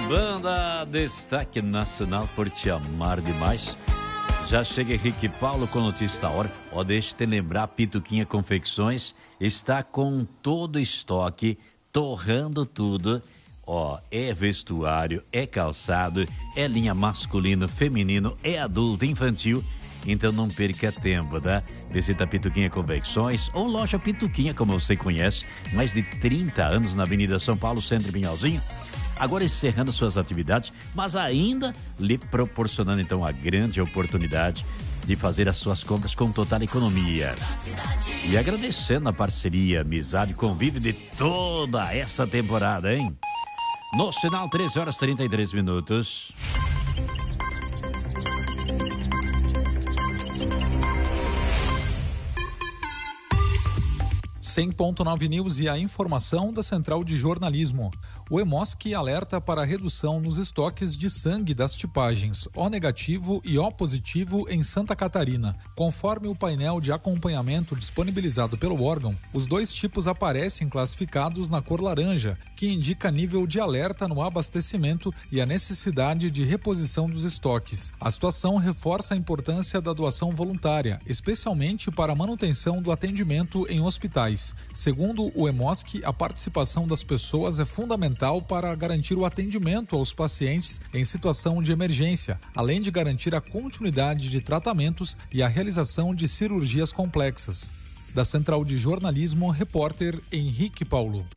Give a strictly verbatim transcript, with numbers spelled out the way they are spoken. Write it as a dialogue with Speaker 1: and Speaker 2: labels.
Speaker 1: Banda Destaque Nacional por Te Amar Demais. Já chega Henrique Paulo com notícia da hora. Ó, deixa eu te lembrar, Pituquinha Confecções está com todo estoque, torrando tudo. Ó, é vestuário, é calçado, é linha masculino, feminino, é adulto, infantil. Então não perca tempo, tá? Visita Pituquinha Confecções ou loja Pituquinha, como você conhece, mais de trinta anos na Avenida São Paulo, Centro e Pinhalzinho. Agora encerrando suas atividades, mas ainda lhe proporcionando então a grande oportunidade de fazer as suas compras com total economia. E agradecendo a parceria, amizade e convívio de toda essa temporada, hein? No sinal, treze horas e trinta e três minutos.
Speaker 2: cem ponto nove News e a informação da Central de Jornalismo. O Hemosc alerta para a redução nos estoques de sangue das tipagens O negativo e O positivo em Santa Catarina. Conforme o painel de acompanhamento disponibilizado pelo órgão, os dois tipos aparecem classificados na cor laranja, que indica nível de alerta no abastecimento e a necessidade de reposição dos estoques. A situação reforça a importância da doação voluntária, especialmente para a manutenção do atendimento em hospitais. Segundo o Hemosc, a participação das pessoas é fundamental para garantir o atendimento aos pacientes em situação de emergência, além de garantir a continuidade de tratamentos e a realização de cirurgias complexas. Da Central de Jornalismo, repórter Henrique Paulo.